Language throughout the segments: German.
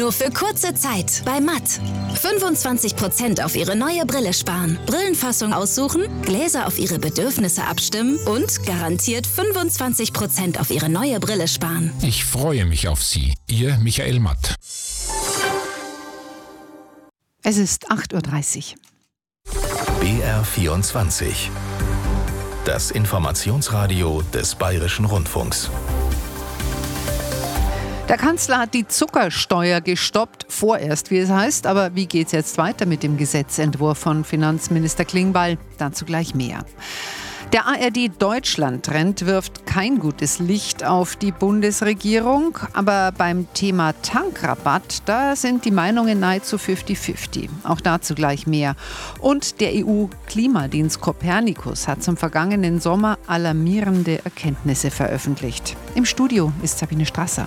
Nur für kurze Zeit bei Matt. 25% auf Ihre neue Brille sparen. Brillenfassung aussuchen, Gläser auf Ihre Bedürfnisse abstimmen und garantiert 25% auf Ihre neue Brille sparen. Ich freue mich auf Sie. Ihr Michael Matt. Es ist 8:30 Uhr. BR24. Das Informationsradio des Bayerischen Rundfunks. Der Kanzler hat die Zuckersteuer gestoppt, vorerst wie es heißt. Aber wie geht es jetzt weiter mit dem Gesetzentwurf von Finanzminister Klingbeil? Dazu gleich mehr. Der ARD-Deutschland-Trend wirft kein gutes Licht auf die Bundesregierung. Aber beim Thema Tankrabatt, da sind die Meinungen nahezu 50-50. Auch dazu gleich mehr. Und der EU-Klimadienst Copernicus hat zum vergangenen Sommer alarmierende Erkenntnisse veröffentlicht. Im Studio ist Sabine Strasser.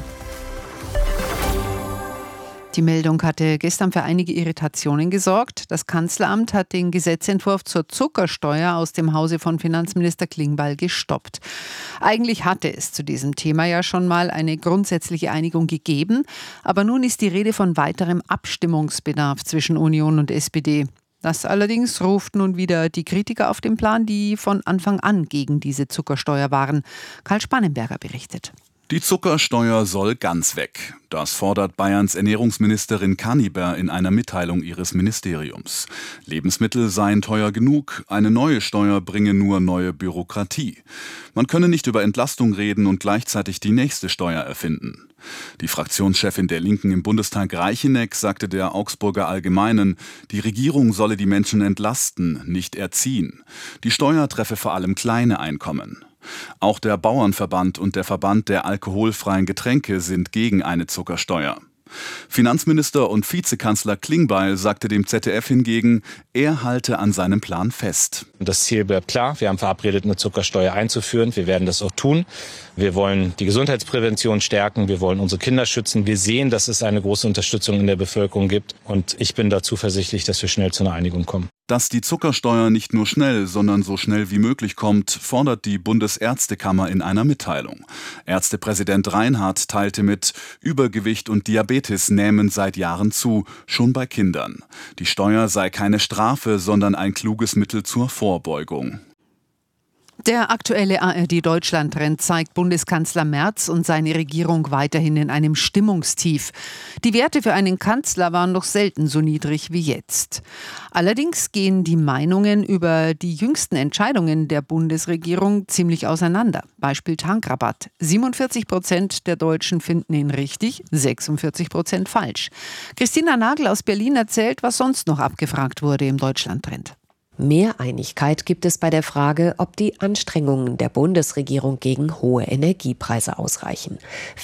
Die Meldung hatte gestern für einige Irritationen gesorgt. Das Kanzleramt hat den Gesetzentwurf zur Zuckersteuer aus dem Hause von Finanzminister Klingbeil gestoppt. Eigentlich hatte es zu diesem Thema ja schon mal eine grundsätzliche Einigung gegeben. Aber nun ist die Rede von weiterem Abstimmungsbedarf zwischen Union und SPD. Das allerdings ruft nun wieder die Kritiker auf den Plan, die von Anfang an gegen diese Zuckersteuer waren. Karl Spannenberger berichtet. Die Zuckersteuer soll ganz weg. Das fordert Bayerns Ernährungsministerin Kaniber in einer Mitteilung ihres Ministeriums. Lebensmittel seien teuer genug, eine neue Steuer bringe nur neue Bürokratie. Man könne nicht über Entlastung reden und gleichzeitig die nächste Steuer erfinden. Die Fraktionschefin der Linken im Bundestag Reicheneck sagte der Augsburger Allgemeinen, die Regierung solle die Menschen entlasten, nicht erziehen. Die Steuer treffe vor allem kleine Einkommen. Auch der Bauernverband und der Verband der alkoholfreien Getränke sind gegen eine Zuckersteuer. Finanzminister und Vizekanzler Klingbeil sagte dem ZDF hingegen, er halte an seinem Plan fest. Das Ziel bleibt klar. Wir haben verabredet, eine Zuckersteuer einzuführen. Wir werden das auch tun. Wir wollen die Gesundheitsprävention stärken. Wir wollen unsere Kinder schützen. Wir sehen, dass es eine große Unterstützung in der Bevölkerung gibt. Und ich bin da zuversichtlich, dass wir schnell zu einer Einigung kommen. Dass die Zuckersteuer nicht nur schnell, sondern so schnell wie möglich kommt, fordert die Bundesärztekammer in einer Mitteilung. Ärztepräsident Reinhardt teilte mit, Übergewicht und Diabetes nähmen seit Jahren zu, schon bei Kindern. Die Steuer sei keine Strafe, sondern ein kluges Mittel zur Vorbeugung. Der aktuelle ARD-Deutschland-Trend zeigt Bundeskanzler Merz und seine Regierung weiterhin in einem Stimmungstief. Die Werte für einen Kanzler waren noch selten so niedrig wie jetzt. Allerdings gehen die Meinungen über die jüngsten Entscheidungen der Bundesregierung ziemlich auseinander. Beispiel Tankrabatt. 47% der Deutschen finden ihn richtig, 46% falsch. Christina Nagel aus Berlin erzählt, was sonst noch abgefragt wurde im Deutschland-Trend. Mehr Einigkeit gibt es bei der Frage, ob die Anstrengungen der Bundesregierung gegen hohe Energiepreise ausreichen.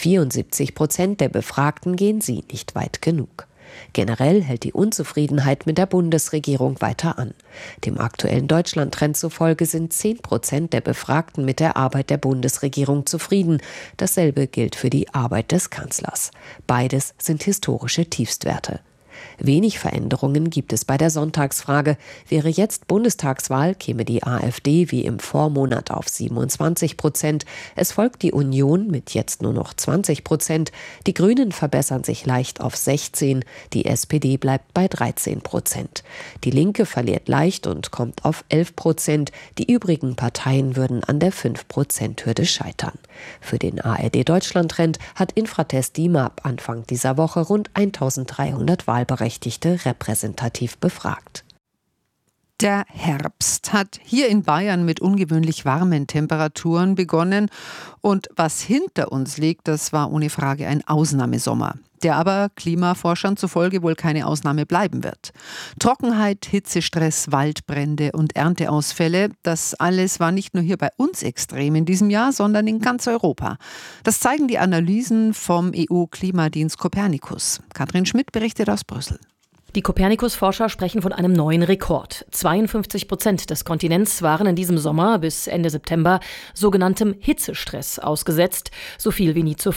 74% der Befragten gehen sie nicht weit genug. Generell hält die Unzufriedenheit mit der Bundesregierung weiter an. Dem aktuellen Deutschland-Trend zufolge sind 10% der Befragten mit der Arbeit der Bundesregierung zufrieden. Dasselbe gilt für die Arbeit des Kanzlers. Beides sind historische Tiefstwerte. Wenig Veränderungen gibt es bei der Sonntagsfrage. Wäre jetzt Bundestagswahl, käme die AfD wie im Vormonat auf 27%. Es folgt die Union mit jetzt nur noch 20%. Die Grünen verbessern sich leicht auf 16%. Die SPD bleibt bei 13%. Die Linke verliert leicht und kommt auf 11%. Die übrigen Parteien würden an der 5%-Hürde scheitern. Für den ARD-Deutschland-Trend hat Infratest DIMAP Anfang dieser Woche rund 1300 Wahlberechtigte repräsentativ befragt. Der Herbst hat hier in Bayern mit ungewöhnlich warmen Temperaturen begonnen. Und was hinter uns liegt, das war ohne Frage ein Ausnahmesommer, der aber Klimaforschern zufolge wohl keine Ausnahme bleiben wird. Trockenheit, Hitzestress, Waldbrände und Ernteausfälle, das alles war nicht nur hier bei uns extrem in diesem Jahr, sondern in ganz Europa. Das zeigen die Analysen vom EU-Klimadienst Copernicus. Katrin Schmidt berichtet aus Brüssel. Die Copernicus-Forscher sprechen von einem neuen Rekord. 52% des Kontinents waren in diesem Sommer bis Ende September sogenanntem Hitzestress ausgesetzt, so viel wie nie zuvor.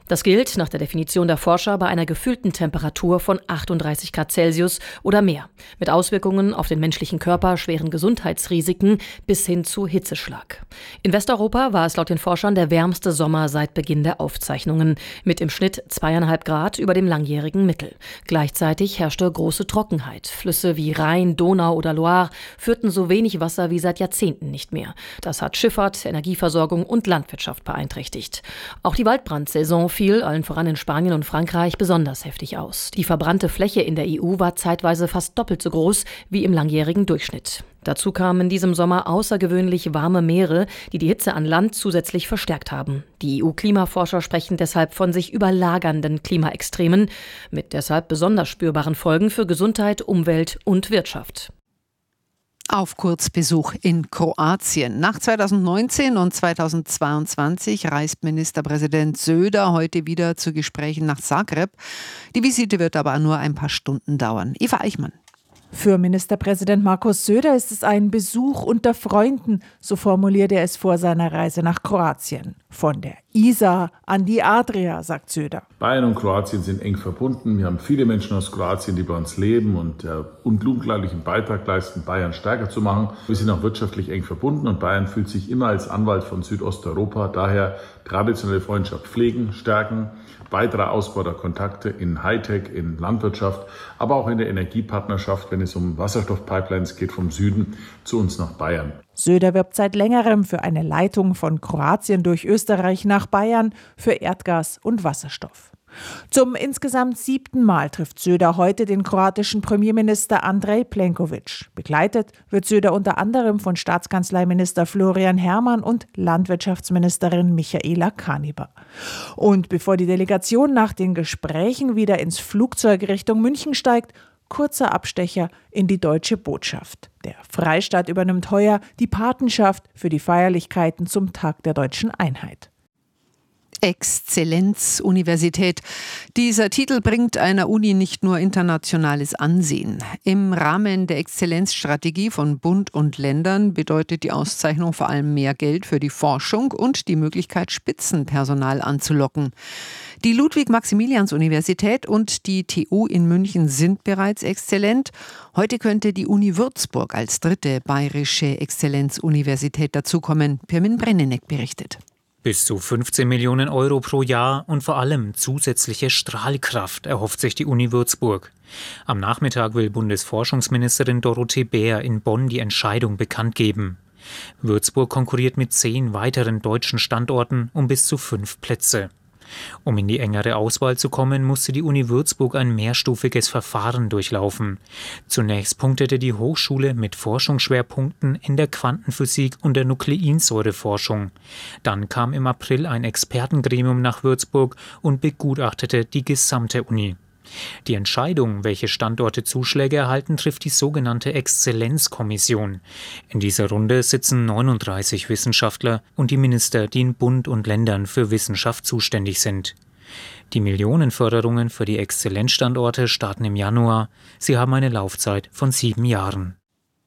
Das gilt nach der Definition der Forscher bei einer gefühlten Temperatur von 38 Grad Celsius oder mehr, mit Auswirkungen auf den menschlichen Körper, schweren Gesundheitsrisiken bis hin zu Hitzeschlag. In Westeuropa war es laut den Forschern der wärmste Sommer seit Beginn der Aufzeichnungen, mit im Schnitt 2,5 Grad über dem langjährigen Mittel. Gleichzeitig herrschte große Trockenheit. Flüsse wie Rhein, Donau oder Loire führten so wenig Wasser wie seit Jahrzehnten nicht mehr. Das hat Schifffahrt, Energieversorgung und Landwirtschaft beeinträchtigt. Auch die Waldbrandsaison fiel, allen voran in Spanien und Frankreich, besonders heftig aus. Die verbrannte Fläche in der EU war zeitweise fast doppelt so groß wie im langjährigen Durchschnitt. Dazu kamen in diesem Sommer außergewöhnlich warme Meere, die die Hitze an Land zusätzlich verstärkt haben. Die EU-Klimaforscher sprechen deshalb von sich überlagernden Klimaextremen mit deshalb besonders spürbaren Folgen für Gesundheit, Umwelt und Wirtschaft. Auf Kurzbesuch in Kroatien. Nach 2019 und 2022 reist Ministerpräsident Söder heute wieder zu Gesprächen nach Zagreb. Die Visite wird aber nur ein paar Stunden dauern. Eva Eichmann. Für Ministerpräsident Markus Söder ist es ein Besuch unter Freunden, so formulierte er es vor seiner Reise nach Kroatien. Von der Isar an die Adria, sagt Söder. Bayern und Kroatien sind eng verbunden. Wir haben viele Menschen aus Kroatien, die bei uns leben und unglaublichen Beitrag leisten, Bayern stärker zu machen. Wir sind auch wirtschaftlich eng verbunden und Bayern fühlt sich immer als Anwalt von Südosteuropa. Daher traditionelle Freundschaft pflegen, stärken, weiterer Ausbau der Kontakte in Hightech, in Landwirtschaft, aber auch in der Energiepartnerschaft, wenn es um Wasserstoffpipelines geht vom Süden zu uns nach Bayern. Söder wirbt seit längerem für eine Leitung von Kroatien durch Österreich nach Bayern für Erdgas und Wasserstoff. Zum insgesamt 7. Mal trifft Söder heute den kroatischen Premierminister Andrej Plenković. Begleitet wird Söder unter anderem von Staatskanzleiminister Florian Herrmann und Landwirtschaftsministerin Michaela Kaniber. Und bevor die Delegation nach den Gesprächen wieder ins Flugzeug Richtung München steigt, kurzer Abstecher in die deutsche Botschaft. Der Freistaat übernimmt heuer die Patenschaft für die Feierlichkeiten zum Tag der deutschen Einheit. Exzellenzuniversität. Dieser Titel bringt einer Uni nicht nur internationales Ansehen. Im Rahmen der Exzellenzstrategie von Bund und Ländern bedeutet die Auszeichnung vor allem mehr Geld für die Forschung und die Möglichkeit, Spitzenpersonal anzulocken. Die Ludwig-Maximilians-Universität und die TU in München sind bereits exzellent. Heute könnte die Uni Würzburg als dritte bayerische Exzellenzuniversität dazukommen. Pirmin Brenneneck berichtet. Bis zu 15 Millionen Euro pro Jahr und vor allem zusätzliche Strahlkraft erhofft sich die Uni Würzburg. Am Nachmittag will Bundesforschungsministerin Dorothee Bär in Bonn die Entscheidung bekannt geben. Würzburg konkurriert mit 10 weiteren deutschen Standorten um bis zu 5 Plätze. Um in die engere Auswahl zu kommen, musste die Uni Würzburg ein mehrstufiges Verfahren durchlaufen. Zunächst punktete die Hochschule mit Forschungsschwerpunkten in der Quantenphysik und der Nukleinsäureforschung. Dann kam im April ein Expertengremium nach Würzburg und begutachtete die gesamte Uni. Die Entscheidung, welche Standorte Zuschläge erhalten, trifft die sogenannte Exzellenzkommission. In dieser Runde sitzen 39 Wissenschaftler und die Minister, die in Bund und Ländern für Wissenschaft zuständig sind. Die Millionenförderungen für die Exzellenzstandorte starten im Januar. Sie haben eine Laufzeit von 7 Jahren.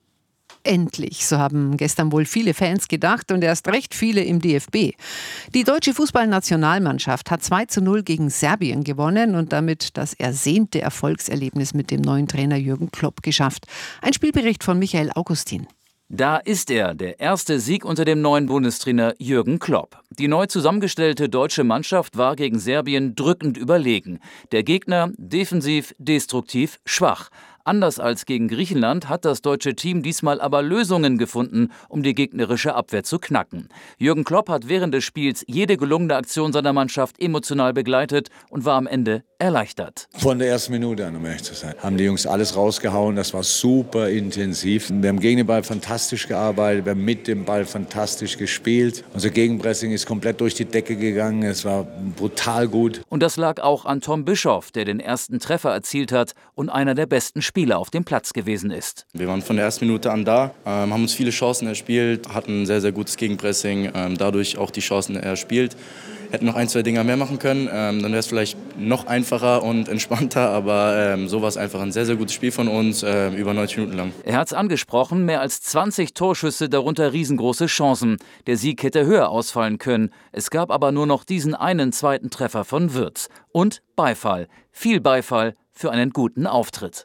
Endlich, so haben gestern wohl viele Fans gedacht und erst recht viele im DFB. Die deutsche Fußballnationalmannschaft hat 2:0 gegen Serbien gewonnen und damit das ersehnte Erfolgserlebnis mit dem neuen Trainer Jürgen Klopp geschafft. Ein Spielbericht von Michael Augustin. Da ist er, der erste Sieg unter dem neuen Bundestrainer Jürgen Klopp. Die neu zusammengestellte deutsche Mannschaft war gegen Serbien drückend überlegen. Der Gegner defensiv, destruktiv, schwach. Anders als gegen Griechenland hat das deutsche Team diesmal aber Lösungen gefunden, um die gegnerische Abwehr zu knacken. Jürgen Klopp hat während des Spiels jede gelungene Aktion seiner Mannschaft emotional begleitet und war am Ende erleichtert. Von der ersten Minute an, um ehrlich zu sein, haben die Jungs alles rausgehauen. Das war super intensiv. Wir haben gegen den Ball fantastisch gearbeitet, wir haben mit dem Ball fantastisch gespielt. Unser Gegenpressing ist komplett durch die Decke gegangen. Es war brutal gut. Und das lag auch an Tom Bischoff, der den ersten Treffer erzielt hat und einer der besten Spieler auf dem Platz gewesen ist. Wir waren von der ersten Minute an da, haben uns viele Chancen erspielt, hatten ein sehr, sehr gutes Gegenpressing, dadurch auch die Chancen erspielt. hätten noch 1, 2 Dinger mehr machen können. Dann wäre es vielleicht noch einfacher und entspannter, aber so war es einfach ein sehr, sehr gutes Spiel von uns, über 90 Minuten lang. Er hat es angesprochen, mehr als 20 Torschüsse, darunter riesengroße Chancen. Der Sieg hätte höher ausfallen können. Es gab aber nur noch diesen einen zweiten Treffer von Wirtz. Und Beifall. Viel Beifall für einen guten Auftritt.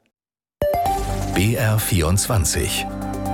BR24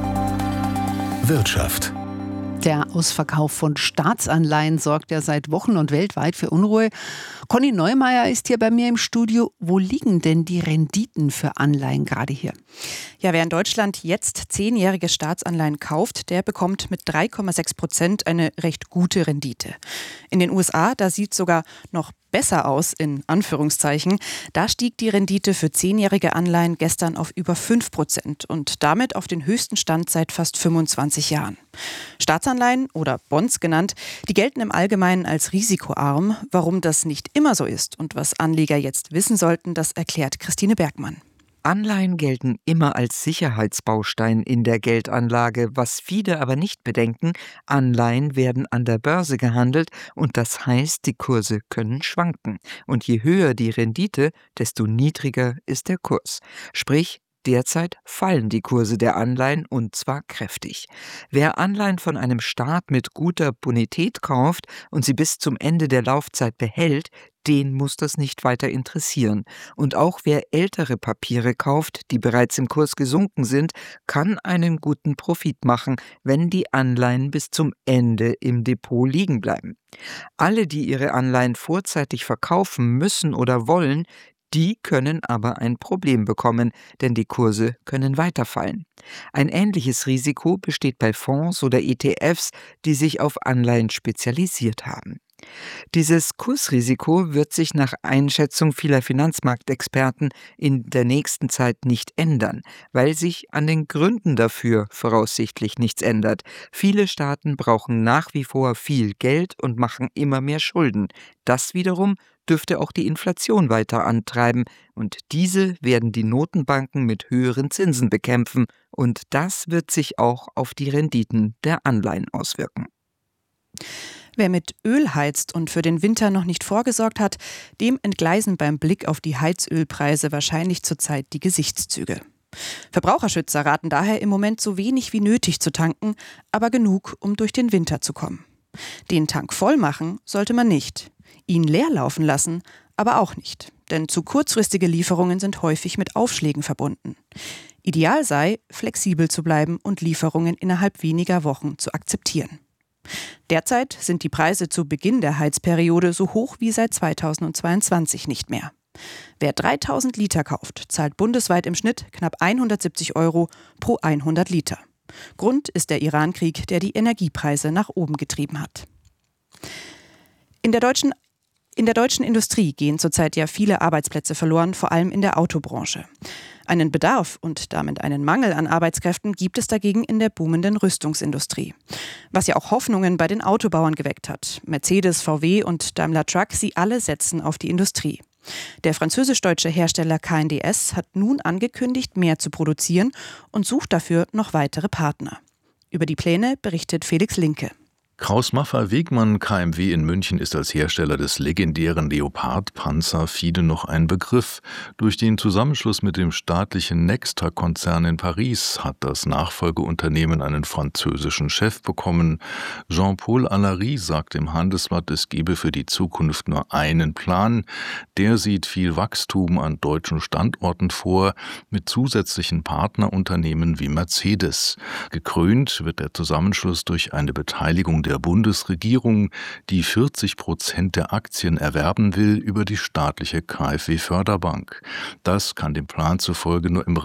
Wirtschaft. Der Ausverkauf von Staatsanleihen sorgt ja seit Wochen und weltweit für Unruhe. Conny Neumeier ist hier bei mir im Studio. Wo liegen denn die Renditen für Anleihen gerade hier? Ja, wer in Deutschland jetzt 10-jährige Staatsanleihen kauft, der bekommt mit 3,6% eine recht gute Rendite. In den USA, da sieht es sogar noch besser aus, in Anführungszeichen. Da stieg die Rendite für 10-jährige Anleihen gestern auf über 5% und damit auf den höchsten Stand seit fast 25 Jahren. Staatsanleihen oder Bonds genannt, die gelten im Allgemeinen als risikoarm. Warum das nicht immer so ist und was Anleger jetzt wissen sollten, das erklärt Christine Bergmann. Anleihen gelten immer als Sicherheitsbaustein in der Geldanlage. Was viele aber nicht bedenken, Anleihen werden an der Börse gehandelt und das heißt, die Kurse können schwanken. Und je höher die Rendite, desto niedriger ist der Kurs. Sprich, derzeit fallen die Kurse der Anleihen und zwar kräftig. Wer Anleihen von einem Staat mit guter Bonität kauft und sie bis zum Ende der Laufzeit behält, den muss das nicht weiter interessieren. Und auch wer ältere Papiere kauft, die bereits im Kurs gesunken sind, kann einen guten Profit machen, wenn die Anleihen bis zum Ende im Depot liegen bleiben. Alle, die ihre Anleihen vorzeitig verkaufen müssen oder wollen, die können aber ein Problem bekommen, denn die Kurse können weiterfallen. Ein ähnliches Risiko besteht bei Fonds oder ETFs, die sich auf Anleihen spezialisiert haben. Dieses Kursrisiko wird sich nach Einschätzung vieler Finanzmarktexperten in der nächsten Zeit nicht ändern, weil sich an den Gründen dafür voraussichtlich nichts ändert. Viele Staaten brauchen nach wie vor viel Geld und machen immer mehr Schulden. Das wiederum dürfte auch die Inflation weiter antreiben und diese werden die Notenbanken mit höheren Zinsen bekämpfen und das wird sich auch auf die Renditen der Anleihen auswirken. Wer mit Öl heizt und für den Winter noch nicht vorgesorgt hat, dem entgleisen beim Blick auf die Heizölpreise wahrscheinlich zurzeit die Gesichtszüge. Verbraucherschützer raten daher im Moment so wenig wie nötig zu tanken, aber genug, um durch den Winter zu kommen. Den Tank voll machen sollte man nicht. Ihn leer laufen lassen aber auch nicht, denn zu kurzfristige Lieferungen sind häufig mit Aufschlägen verbunden. Ideal sei, flexibel zu bleiben und Lieferungen innerhalb weniger Wochen zu akzeptieren. Derzeit sind die Preise zu Beginn der Heizperiode so hoch wie seit 2022 nicht mehr. Wer 3000 Liter kauft, zahlt bundesweit im Schnitt knapp 170 € pro 100 Liter. Grund ist der Irankrieg, der die Energiepreise nach oben getrieben hat. In der deutschen Industrie gehen zurzeit ja viele Arbeitsplätze verloren, vor allem in der Autobranche. Einen Bedarf und damit einen Mangel an Arbeitskräften gibt es dagegen in der boomenden Rüstungsindustrie. Was ja auch Hoffnungen bei den Autobauern geweckt hat. Mercedes, VW und Daimler Truck, sie alle setzen auf die Industrie. Der französisch-deutsche Hersteller KNDS hat nun angekündigt, mehr zu produzieren und sucht dafür noch weitere Partner. Über die Pläne berichtet Felix Linke. Krauss-Maffei-Wegmann KMW in München ist als Hersteller des legendären Leopard-Panzer viele noch ein Begriff. Durch den Zusammenschluss mit dem staatlichen Nextra-Konzern in Paris hat das Nachfolgeunternehmen einen französischen Chef bekommen. Jean-Paul Allary sagt im Handelsblatt, es gebe für die Zukunft nur einen Plan. Der sieht viel Wachstum an deutschen Standorten vor, mit zusätzlichen Partnerunternehmen wie Mercedes. Gekrönt wird der Zusammenschluss durch eine Beteiligung der Bundesregierung, die 40% der Aktien erwerben will über die staatliche KfW Förderbank. Das kann dem Plan zufolge nur im